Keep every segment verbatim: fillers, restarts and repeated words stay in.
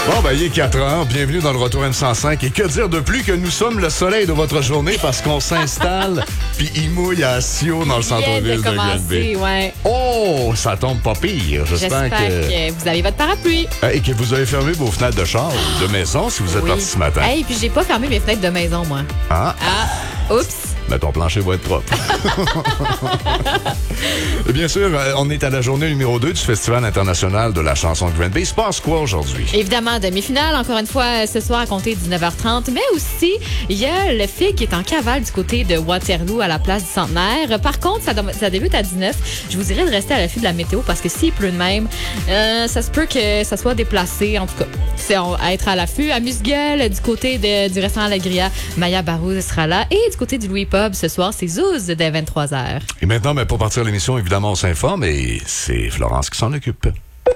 Bon, ben, il est quatre heures. Bienvenue dans le Retour M cent cinq. Et que dire de plus que nous sommes le soleil de votre journée parce qu'on s'installe puis il mouille à Sio dans le centre-ville de Granby. Ouais. Oh, ça tombe pas pire. J'espère, J'espère que... que vous avez votre parapluie. Et que vous avez fermé vos fenêtres de char ou de maison si vous êtes oui. parti ce matin. Hey, puis j'ai pas fermé mes fenêtres de maison, moi. Ah. Ah. Oups. Mais ton plancher va être propre. Bien sûr, on est à la journée numéro deux du Festival international de la chanson de Granby. Il se passe quoi aujourd'hui? Évidemment, demi-finale, encore une fois, ce soir à compter de dix-neuf heures trente. Mais aussi, il y a le F I G qui est en cavale du côté de Waterloo à la place du Centenaire. Par contre, ça, ça débute à dix-neuf. Je vous dirais de rester à l'affût de la météo parce que s'il pleut de même, euh, ça se peut que ça soit déplacé. En tout cas, c'est à être à l'affût. Amuse-gueule, du côté de, du restaurant La Grilla, Maya Barrouz sera là. Et du côté du Louis Pub, ce soir, c'est Zouz dès vingt-trois heures. Et maintenant, ben, pour partir l'émission, évidemment, on s'informe et c'est Florence qui s'en occupe.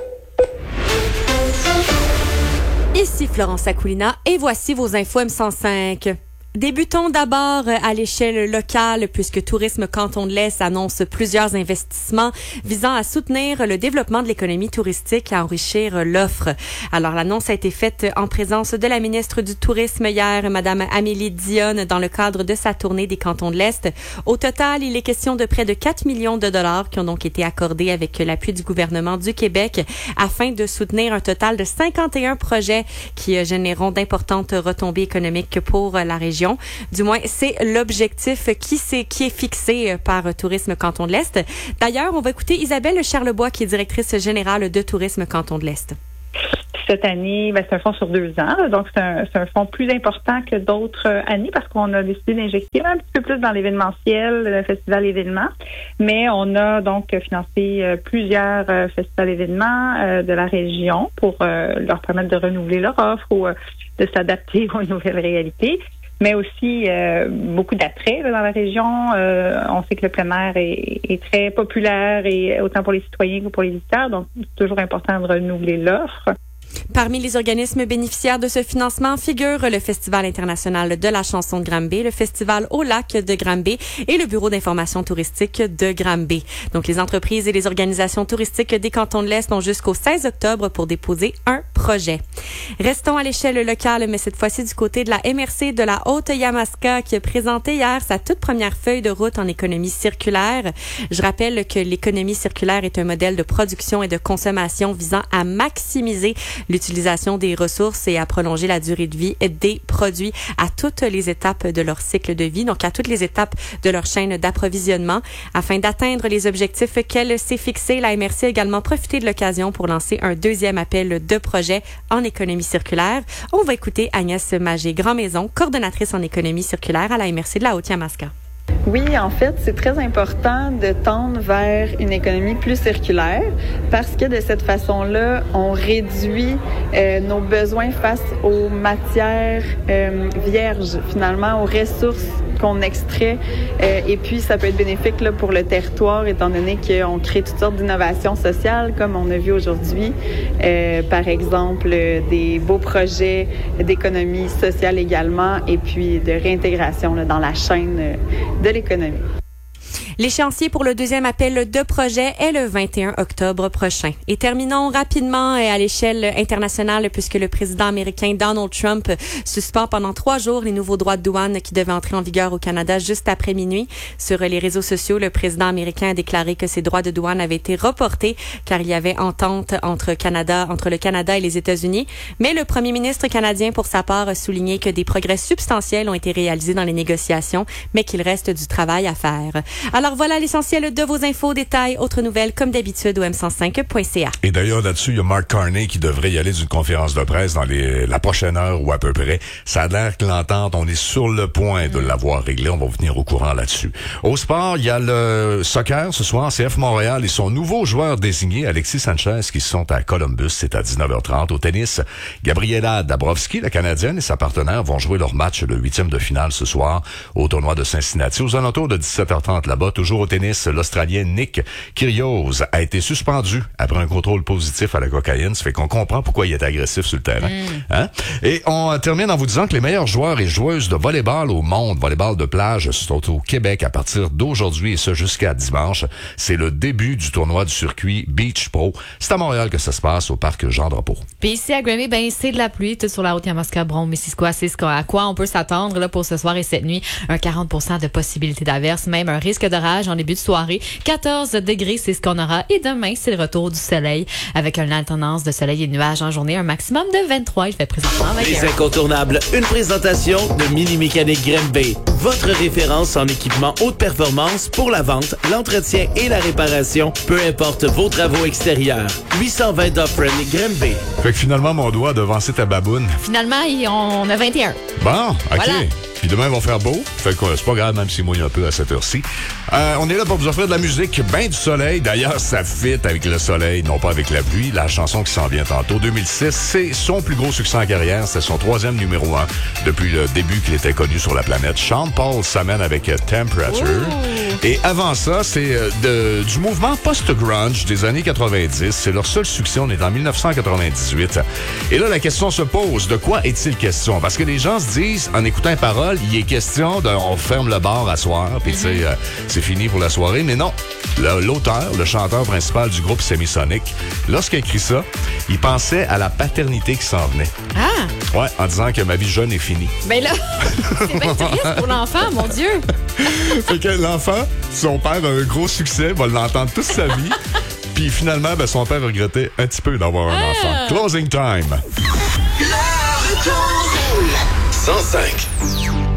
Ici Florence Akoulina et voici vos infos M cent cinq. Débutons d'abord à l'échelle locale puisque Tourisme Canton de l'Est annonce plusieurs investissements visant à soutenir le développement de l'économie touristique et à enrichir l'offre. Alors l'annonce a été faite en présence de la ministre du Tourisme hier, Madame Amélie Dionne, dans le cadre de sa tournée des cantons de l'Est. Au total, il est question de près de quatre millions de dollars qui ont donc été accordés avec l'appui du gouvernement du Québec afin de soutenir un total de cinquante et un projets qui généreront d'importantes retombées économiques pour la région. Du moins, c'est l'objectif qui, c'est, qui est fixé par Tourisme Canton de l'Est. D'ailleurs, on va écouter Isabelle Charlebois, qui est directrice générale de Tourisme Canton de l'Est. Cette année, ben, c'est un fonds sur deux ans, donc c'est un, c'est un fonds plus important que d'autres années parce qu'on a décidé d'injecter un petit peu plus dans l'événementiel, le festival événements, mais on a donc financé plusieurs festivals événements de la région pour leur permettre de renouveler leur offre ou de s'adapter aux nouvelles réalités. Mais aussi euh, beaucoup d'attrait là, dans la région. Euh, on sait que le plein air est, est très populaire et autant pour les citoyens que pour les visiteurs, donc c'est toujours important de renouveler l'offre. Parmi les organismes bénéficiaires de ce financement figurent le Festival international de la chanson de Granby, le Festival au lac de Granby et le Bureau d'information touristique de Granby. Donc, les entreprises et les organisations touristiques des cantons de l'Est ont jusqu'au seize octobre pour déposer un projet. Restons à l'échelle locale, mais cette fois-ci du côté de la M R C de la Haute-Yamaska qui a présenté hier sa toute première feuille de route en économie circulaire. Je rappelle que l'économie circulaire est un modèle de production et de consommation visant à maximiser l'utilisation des ressources et à prolonger la durée de vie des produits à toutes les étapes de leur cycle de vie, donc à toutes les étapes de leur chaîne d'approvisionnement. Afin d'atteindre les objectifs qu'elle s'est fixés, la M R C a également profité de l'occasion pour lancer un deuxième appel de projet en économie circulaire. On va écouter Agnès Magé-Grandmaison, coordonnatrice en économie circulaire à la M R C de la Haute-Yamaska. Oui, en fait, c'est très important de tendre vers une économie plus circulaire parce que de cette façon-là, on réduit euh, nos besoins face aux matières euh, vierges, finalement, aux ressources qu'on extrait. Euh, et puis, ça peut être bénéfique là, pour le territoire, étant donné qu'on crée toutes sortes d'innovations sociales, comme on a vu aujourd'hui. Euh, par exemple, des beaux projets d'économie sociale également, et puis de réintégration là, dans la chaîne de l'économie. L'échéancier pour le deuxième appel de projet est le vingt et un octobre prochain. Et terminons rapidement à l'échelle internationale puisque le président américain Donald Trump suspend pendant trois jours les nouveaux droits de douane qui devaient entrer en vigueur au Canada juste après minuit. Sur les réseaux sociaux, le président américain a déclaré que ces droits de douane avaient été reportés car il y avait entente entre Canada, entre le Canada et les États-Unis. Mais le premier ministre canadien, pour sa part, a souligné que des progrès substantiels ont été réalisés dans les négociations, mais qu'il reste du travail à faire. Alors voilà l'essentiel de vos infos, détails, autres nouvelles comme d'habitude au m cent cinq point c a. Et d'ailleurs là-dessus, il y a Mark Carney qui devrait y aller d'une conférence de presse dans les, la prochaine heure ou à peu près. Ça a l'air que l'entente, on est sur le point de l'avoir réglé. On va vous tenir au courant là-dessus. Au sport, il y a le soccer ce soir, C F Montréal et son nouveau joueur désigné, Alexis Sanchez, qui sont à Columbus. C'est à dix-neuf heures trente. Au tennis, Gabriela Dabrowski, la Canadienne, et sa partenaire vont jouer leur match, le huitième de finale ce soir au tournoi de Cincinnati. Aux alentours de dix-sept heures trente là-bas, toujours au tennis, l'Australien Nick Kyrgios a été suspendu après un contrôle positif à la cocaïne. Ça fait qu'on comprend pourquoi il est agressif sur le terrain. Mm. Hein? Et on termine en vous disant que les meilleurs joueurs et joueuses de volleyball au monde, volleyball de plage, sont au Québec à partir d'aujourd'hui et ce jusqu'à dimanche. C'est le début du tournoi du circuit Beach Pro. C'est à Montréal que ça se passe au parc Jean-Drapeau. Puis ici à Granby, ben c'est de la pluie tout sur la route Yamaska, Bron, Missisquoi, c'est à quoi on peut s'attendre là pour ce soir et cette nuit. Un quarante pour cent de possibilité d'averse, même un risque d'orage en début de soirée. quatorze degrés, c'est ce qu'on aura. Et demain, c'est le retour du soleil avec une alternance de soleil et de nuages en journée, un maximum de vingt-trois. Il fait présentement vingt et un. Les incontournables, une présentation de Mini Mécanique Granby. Votre référence en équipement haute performance pour la vente, l'entretien et la réparation, peu importe vos travaux extérieurs. huit cent vingt Dufferin Granby. Fait que finalement, mon doigt a devancé ta baboune. Finalement, on a vingt et un. Bon, OK. Voilà. Puis demain, ils vont faire beau. Fait que c'est pas grave, même s'il mouille un peu à cette heure-ci. Euh, on est là pour vous offrir de la musique, ben du soleil. D'ailleurs, ça fit avec le soleil, non pas avec la pluie. La chanson qui s'en vient tantôt, deux mille six, c'est son plus gros succès en carrière. C'est son troisième numéro un depuis le début qu'il était connu sur la planète. Sean Paul s'amène avec Temperature. Ooh. Et avant ça, c'est de, du mouvement post-grunge des années quatre-vingt-dix. C'est leur seul succès. On est en dix-neuf cent quatre-vingt-dix-huit. Et là, la question se pose. De quoi est-il question? Parce que les gens se disent, en écoutant les paroles, il est question de, on ferme le bar à soir, puis tu sais, euh, c'est fini pour la soirée. Mais non, le, l'auteur, le chanteur principal du groupe Semisonic, lorsqu'il a écrit ça, il pensait à la paternité qui s'en venait. Ah! Ouais, en disant que ma vie jeune est finie. Ben là, c'est bien triste pour l'enfant, mon Dieu! Fait que l'enfant, son père a un gros succès, va l'entendre toute sa vie. Puis finalement, ben, son père regrettait un petit peu d'avoir un ah. enfant. Closing time. cent cinq